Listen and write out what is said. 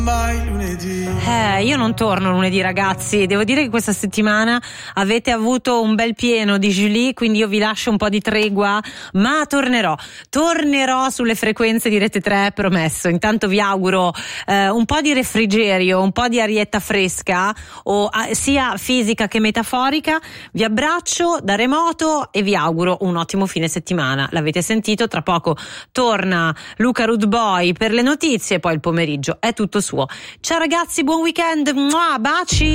Io non torno lunedì, ragazzi. Devo dire che questa settimana avete avuto un bel pieno di Julie, quindi io vi lascio un po' di tregua, ma tornerò sulle frequenze di Rete 3, promesso. Intanto vi auguro un po' di refrigerio, un po' di arietta fresca, sia fisica che metaforica. Vi abbraccio da remoto e vi auguro un ottimo fine settimana. L'avete sentito, tra poco torna Luca Rudboy per le notizie, poi il pomeriggio è tutto suo. Ciao ragazzi, buon weekend, baci!